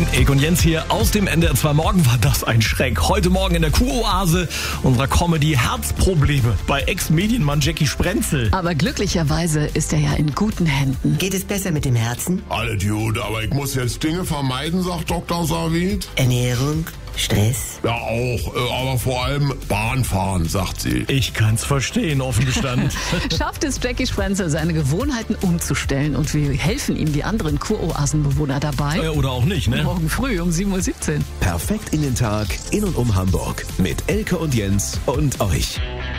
Erik und Jens hier aus dem NDR 2 Morgen. War das ein Schreck. Heute Morgen in der Kuroase unserer Comedy Herzprobleme bei Ex-Medienmann Jackie Sprenzel. Aber glücklicherweise ist er ja in guten Händen. Geht es besser mit dem Herzen? Alles gut, aber ich muss jetzt Dinge vermeiden, sagt Dr. Savid. Ernährung? Stress? Ja, auch, aber vor allem Bahnfahren, sagt sie. Ich kann's verstehen, offen gestanden. Schafft es Jackie Sprenzel, seine Gewohnheiten umzustellen, und wir helfen ihm die anderen Kuroasenbewohner dabei. Oder auch nicht, ne? Morgen früh um 7:17 Uhr. Perfekt in den Tag, in und um Hamburg. Mit Elke und Jens und euch.